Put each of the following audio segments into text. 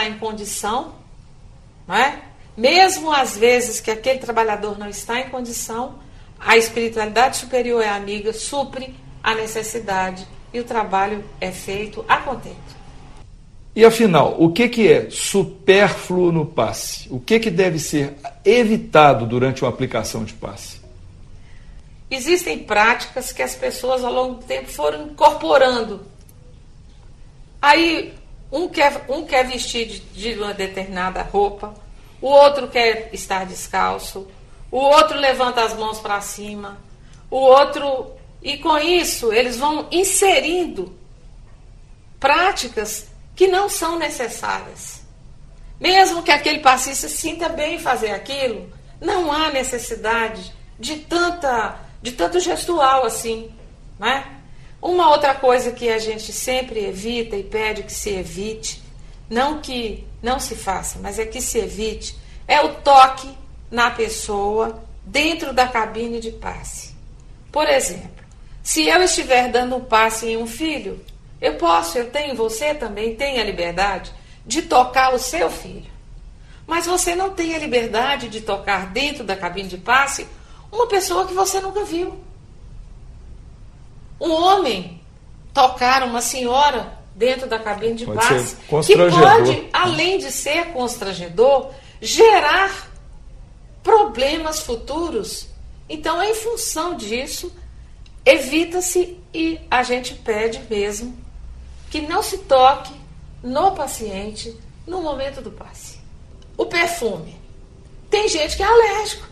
está em condição, não é? Mesmo às vezes que aquele trabalhador não está em condição, a espiritualidade superior é amiga, supre a necessidade e o trabalho é feito a contento. E afinal, o que é supérfluo no passe? O que deve ser evitado durante uma aplicação de passe? Existem práticas que as pessoas ao longo do tempo foram incorporando. Aí um quer vestir de uma determinada roupa, o outro quer estar descalço, o outro levanta as mãos para cima, o outro... E com isso eles vão inserindo práticas que não são necessárias. Mesmo que aquele passista sinta bem fazer aquilo, não há necessidade de tanto gestual assim, né? Uma outra coisa que a gente sempre evita e pede que se evite, não que não se faça, mas é que se evite, é o toque na pessoa dentro da cabine de passe. Por exemplo, se eu estiver dando um passe em um filho, você também tem a liberdade de tocar o seu filho. Mas você não tem a liberdade de tocar dentro da cabine de passe uma pessoa que você nunca viu. Um homem tocar uma senhora dentro da cabine de passe, que pode, além de ser constrangedor, gerar problemas futuros. Então, em função disso, evita-se e a gente pede mesmo que não se toque no paciente no momento do passe. O perfume. Tem gente que é alérgico.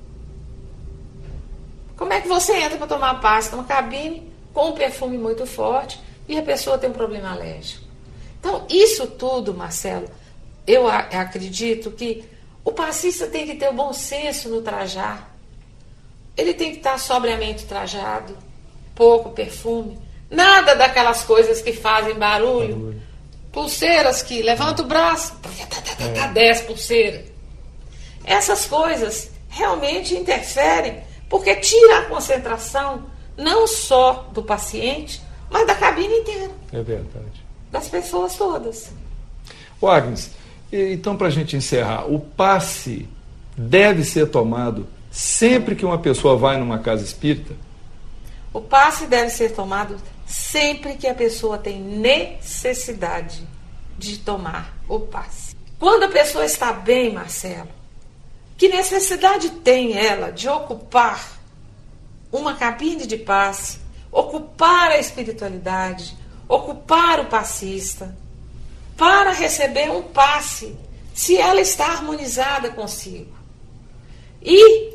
Como é que você entra para tomar passe numa cabine com um perfume muito forte e a pessoa tem um problema alérgico? Então, isso tudo, Marcelo, eu acredito que o passista tem que ter o bom senso no trajar. Ele tem que estar sobriamente trajado, pouco perfume, nada daquelas coisas que fazem barulho. Pulseiras que levanta o braço, 10 pulseiras. Essas coisas realmente interferem, porque tira a concentração não só do paciente, mas da cabine inteira. É verdade. Das pessoas todas. Agnes, então para a gente encerrar, o passe deve ser tomado sempre que uma pessoa vai numa casa espírita? O passe deve ser tomado sempre que a pessoa tem necessidade de tomar o passe. Quando a pessoa está bem, Marcelo, que necessidade tem ela de ocupar uma cabine de passe, ocupar a espiritualidade, ocupar o passista, para receber um passe, se ela está harmonizada consigo? E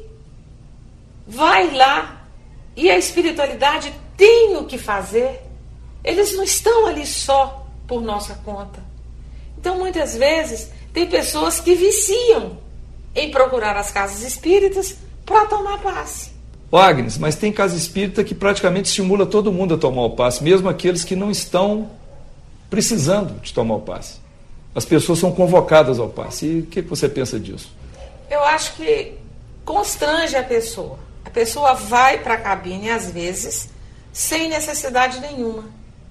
vai lá, e a espiritualidade tem o que fazer. Eles não estão ali só por nossa conta. Então, muitas vezes, tem pessoas que viciam em procurar as casas espíritas para tomar passe. Agnes, mas tem casa espírita que praticamente estimula todo mundo a tomar o passe, mesmo aqueles que não estão precisando de tomar o passe. As pessoas são convocadas ao passe. E o que você pensa disso? Eu acho que constrange a pessoa. A pessoa vai para a cabine, às vezes, sem necessidade nenhuma.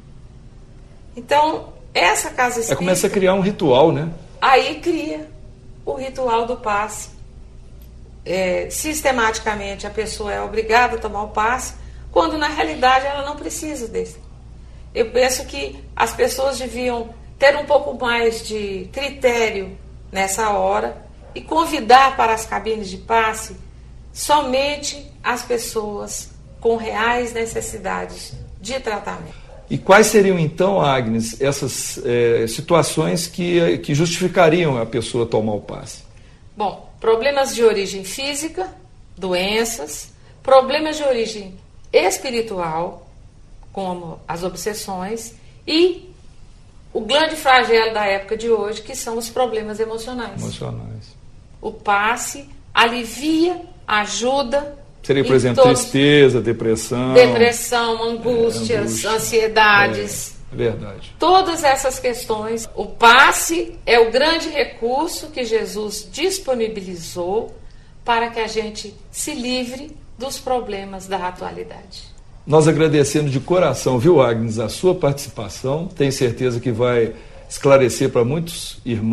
Então, essa casa espírita... Começa a criar um ritual, né? Aí cria o ritual do passe. Sistematicamente, a pessoa é obrigada a tomar o passe, quando, na realidade, ela não precisa desse. Eu penso que as pessoas deviam ter um pouco mais de critério nessa hora e convidar para as cabines de passe somente as pessoas com reais necessidades de tratamento. E quais seriam, então, Agnes, essas situações que justificariam a pessoa tomar o passe? Bom, problemas de origem física, doenças, problemas de origem espiritual, como as obsessões, e o grande flagelo da época de hoje, que são os problemas emocionais. O passe alivia, ajuda. Seria, por exemplo, tristeza, depressão, angústias, ansiedades. É verdade. Todas essas questões. O passe é o grande recurso que Jesus disponibilizou para que a gente se livre dos problemas da atualidade. Nós agradecemos de coração, viu, Agnes, a sua participação. Tenho certeza que vai esclarecer para muitos irmãos